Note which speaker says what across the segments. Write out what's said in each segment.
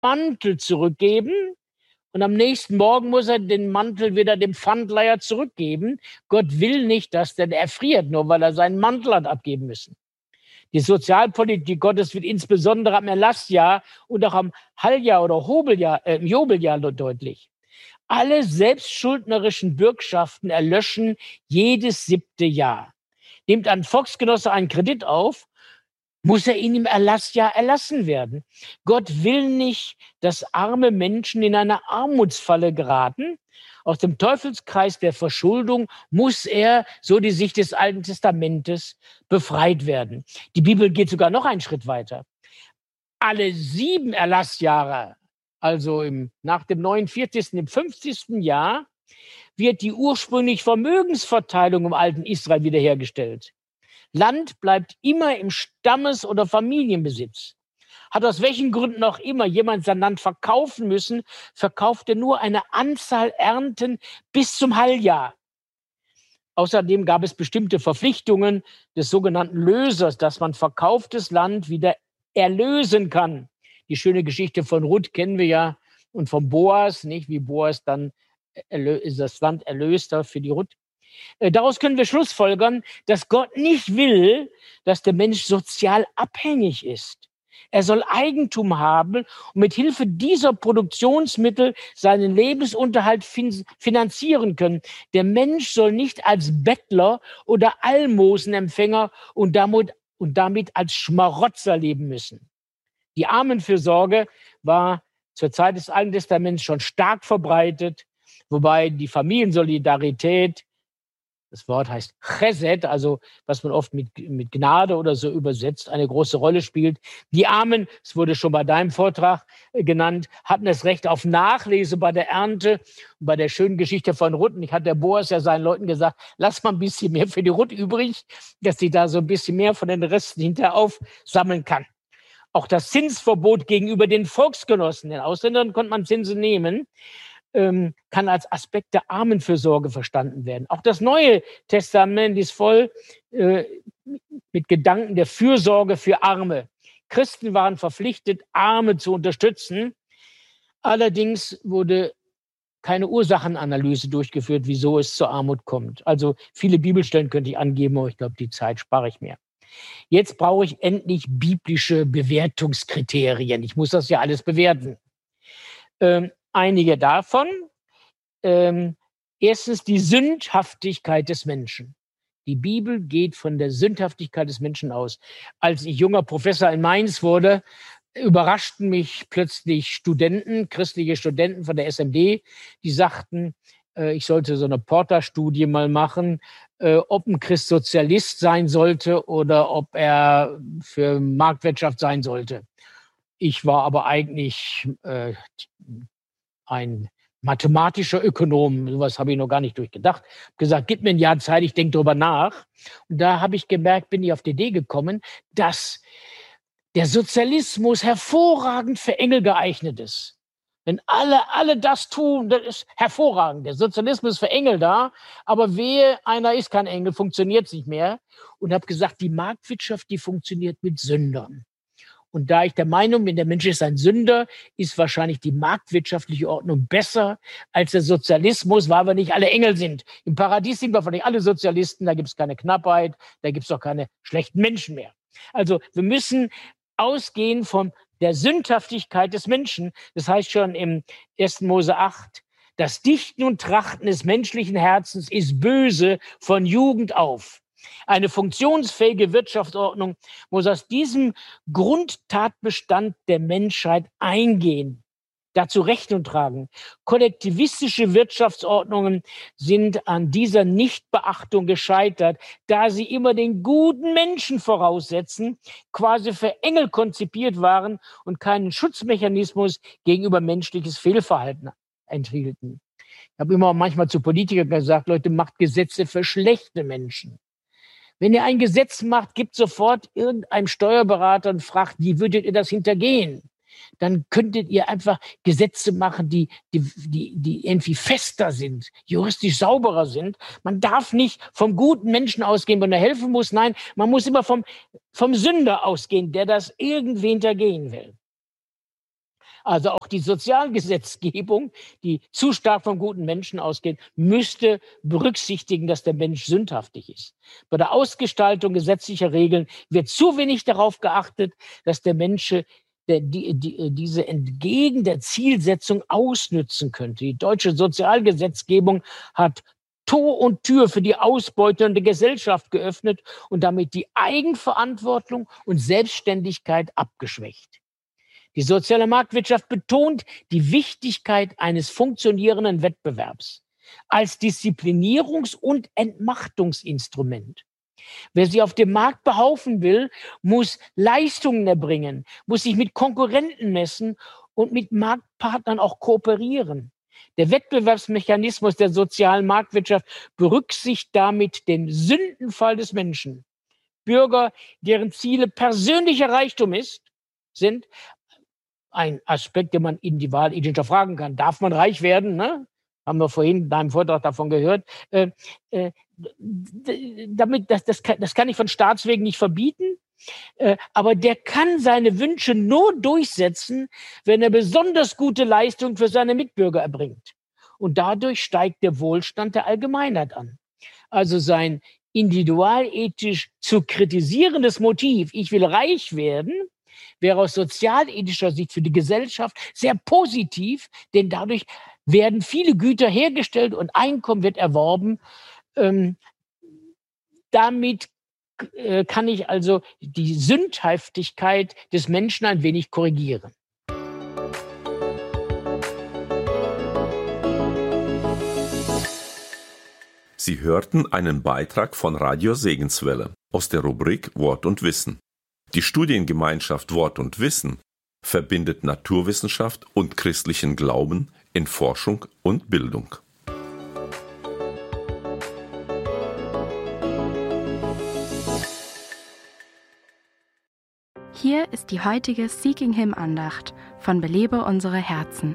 Speaker 1: Mantel zurückgeben und am nächsten Morgen muss er den Mantel wieder dem Pfandleiher zurückgeben. Gott will nicht, dass der erfriert, nur weil er seinen Mantel hat abgeben müssen. Die Sozialpolitik Gottes wird insbesondere am Erlassjahr und auch am Halljahr oder Jobeljahr deutlich. Alle selbstschuldnerischen Bürgschaften erlöschen jedes 7. Jahr. Nimmt ein Volksgenosse einen Kredit auf, muss er ihn im Erlassjahr erlassen werden. Gott will nicht, dass arme Menschen in eine Armutsfalle geraten. Aus dem Teufelskreis der Verschuldung muss er, so die Sicht des Alten Testamentes, befreit werden. Die Bibel geht sogar noch einen Schritt weiter. Alle 7 Erlassjahre, also nach dem 49., im 50. Jahr, wird die ursprüngliche Vermögensverteilung im alten Israel wiederhergestellt. Land bleibt immer im Stammes- oder Familienbesitz. Hat aus welchen Gründen auch immer jemand sein Land verkaufen müssen, verkauft er nur eine Anzahl Ernten bis zum Halljahr. Außerdem gab es bestimmte Verpflichtungen des sogenannten Lösers, dass man verkauftes Land wieder erlösen kann. Die schöne Geschichte von Ruth kennen wir ja und von Boas, nicht? Wie Boas dann das Land erlöste für die Ruth. Daraus können wir schlussfolgern, dass Gott nicht will, dass der Mensch sozial abhängig ist. Er soll Eigentum haben und mit Hilfe dieser Produktionsmittel seinen Lebensunterhalt finanzieren können. Der Mensch soll nicht als Bettler oder Almosenempfänger und damit als Schmarotzer leben müssen. Die Armenfürsorge war zur Zeit des Alten Testaments schon stark verbreitet, wobei die Familiensolidarität, das Wort heißt Chesed, also was man oft mit Gnade oder so übersetzt, eine große Rolle spielt. Die Armen, es wurde schon bei deinem Vortrag genannt, hatten das Recht auf Nachlese bei der Ernte. Und bei der schönen Geschichte von Ruth, ich hatte der Boas ja seinen Leuten gesagt, lass mal ein bisschen mehr für die Ruth übrig, dass sie da so ein bisschen mehr von den Resten hinterher aufsammeln kann. Auch das Zinsverbot gegenüber den Volksgenossen, den Ausländern konnte man Zinsen nehmen, kann als Aspekt der Armenfürsorge verstanden werden. Auch das Neue Testament ist voll mit Gedanken der Fürsorge für Arme. Christen waren verpflichtet, Arme zu unterstützen. Allerdings wurde keine Ursachenanalyse durchgeführt, wieso es zur Armut kommt. Also viele Bibelstellen könnte ich angeben, aber ich glaube, die Zeit spare ich mir. Jetzt brauche ich endlich biblische Bewertungskriterien. Ich muss das ja alles bewerten. Einige davon. Erstens die Sündhaftigkeit des Menschen. Die Bibel geht von der Sündhaftigkeit des Menschen aus. Als ich junger Professor in Mainz wurde, überraschten mich plötzlich Studenten, christliche Studenten von der SMD, die sagten, ich sollte so eine Porter-Studie mal machen, ob ein Christ Sozialist sein sollte oder ob er für Marktwirtschaft sein sollte. Ich war aber eigentlich ein mathematischer Ökonom, sowas habe ich noch gar nicht durchgedacht. Habe gesagt, gib mir ein Jahr Zeit, ich denke drüber nach. Und da habe ich gemerkt, bin ich auf die Idee gekommen, dass der Sozialismus hervorragend für Engel geeignet ist. Wenn alle das tun, das ist hervorragend. Der Sozialismus ist für Engel da, aber wehe, einer ist kein Engel, funktioniert es nicht mehr. Und habe gesagt, die Marktwirtschaft, die funktioniert mit Sündern. Und da ich der Meinung bin, der Mensch ist ein Sünder, ist wahrscheinlich die marktwirtschaftliche Ordnung besser als der Sozialismus, weil wir nicht alle Engel sind. Im Paradies sind wir nicht alle Sozialisten, da gibt es keine Knappheit, da gibt es auch keine schlechten Menschen mehr. Also wir müssen ausgehen von der Sündhaftigkeit des Menschen. Das heißt schon im 1. Mose 8, das Dichten und Trachten des menschlichen Herzens ist böse von Jugend auf. Eine funktionsfähige Wirtschaftsordnung muss aus diesem Grundtatbestand der Menschheit eingehen, dazu Rechnung tragen. Kollektivistische Wirtschaftsordnungen sind an dieser Nichtbeachtung gescheitert, da sie immer den guten Menschen voraussetzen, quasi für Engel konzipiert waren und keinen Schutzmechanismus gegenüber menschliches Fehlverhalten enthielten. Ich habe immer manchmal zu Politikern gesagt, Leute, macht Gesetze für schlechte Menschen. Wenn ihr ein Gesetz macht, gibt sofort irgendeinem Steuerberater und fragt, wie würdet ihr das hintergehen? Dann könntet ihr einfach Gesetze machen, die irgendwie fester sind, juristisch sauberer sind. Man darf nicht vom guten Menschen ausgehen, wenn er helfen muss. Nein, man muss immer vom Sünder ausgehen, der das irgendwie hintergehen will. Also auch die Sozialgesetzgebung, die zu stark von guten Menschen ausgeht, müsste berücksichtigen, dass der Mensch sündhaftig ist. Bei der Ausgestaltung gesetzlicher Regeln wird zu wenig darauf geachtet, dass der Mensch diese entgegen der Zielsetzung ausnützen könnte. Die deutsche Sozialgesetzgebung hat Tor und Tür für die ausbeutende Gesellschaft geöffnet und damit die Eigenverantwortung und Selbstständigkeit abgeschwächt. Die soziale Marktwirtschaft betont die Wichtigkeit eines funktionierenden Wettbewerbs als Disziplinierungs- und Entmachtungsinstrument. Wer sich auf dem Markt behaupten will, muss Leistungen erbringen, muss sich mit Konkurrenten messen und mit Marktpartnern auch kooperieren. Der Wettbewerbsmechanismus der sozialen Marktwirtschaft berücksichtigt damit den Sündenfall des Menschen. Bürger, deren Ziele persönlicher Reichtum sind, ein Aspekt, den man in die Wahl hinterfragen kann. Darf man reich werden? Ne? Haben wir vorhin in deinem Vortrag davon gehört. Das kann ich von Staatswegen nicht verbieten. Aber der kann seine Wünsche nur durchsetzen, wenn er besonders gute Leistung für seine Mitbürger erbringt. Und dadurch steigt der Wohlstand der Allgemeinheit an. Also sein individualethisch zu kritisierendes Motiv, ich will reich werden, wäre aus sozialethischer Sicht für die Gesellschaft sehr positiv, denn dadurch werden viele Güter hergestellt und Einkommen wird erworben. Damit kann ich also die Sündhaftigkeit des Menschen ein wenig korrigieren.
Speaker 2: Sie hörten einen Beitrag von Radio Segenswelle aus der Rubrik Wort und Wissen. Die Studiengemeinschaft Wort und Wissen verbindet Naturwissenschaft und christlichen Glauben in Forschung und Bildung.
Speaker 3: Hier ist die heutige Seeking Him Andacht von Belebe unsere Herzen.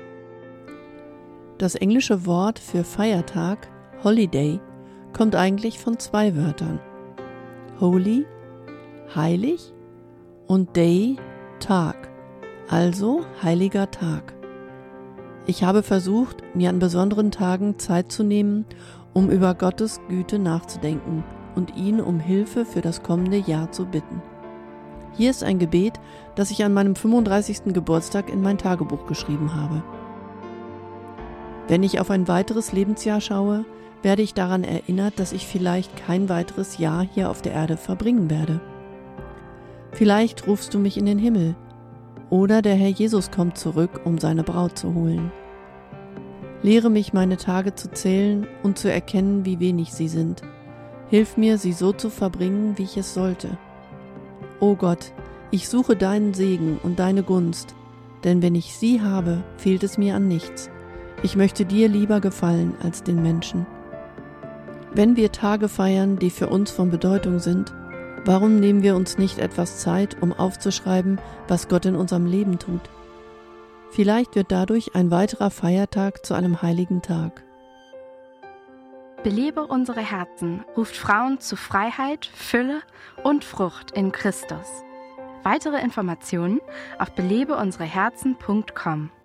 Speaker 4: Das englische Wort für Feiertag, Holiday, kommt eigentlich von 2 Wörtern. Holy, heilig, und Day, Tag, also heiliger Tag. Ich habe versucht, mir an besonderen Tagen Zeit zu nehmen, um über Gottes Güte nachzudenken und ihn um Hilfe für das kommende Jahr zu bitten. Hier ist ein Gebet, das ich an meinem 35. Geburtstag in mein Tagebuch geschrieben habe. Wenn ich auf ein weiteres Lebensjahr schaue, werde ich daran erinnert, dass ich vielleicht kein weiteres Jahr hier auf der Erde verbringen werde. Vielleicht rufst du mich in den Himmel oder der Herr Jesus kommt zurück, um seine Braut zu holen. Lehre mich, meine Tage zu zählen und zu erkennen, wie wenig sie sind. Hilf mir, sie so zu verbringen, wie ich es sollte. O Gott, ich suche deinen Segen und deine Gunst, denn wenn ich sie habe, fehlt es mir an nichts. Ich möchte dir lieber gefallen als den Menschen. Wenn wir Tage feiern, die für uns von Bedeutung sind, warum nehmen wir uns nicht etwas Zeit, um aufzuschreiben, was Gott in unserem Leben tut? Vielleicht wird dadurch ein weiterer Feiertag zu einem heiligen Tag.
Speaker 3: Belebe unsere Herzen ruft Frauen zu Freiheit, Fülle und Frucht in Christus. Weitere Informationen auf belebeunsereherzen.com.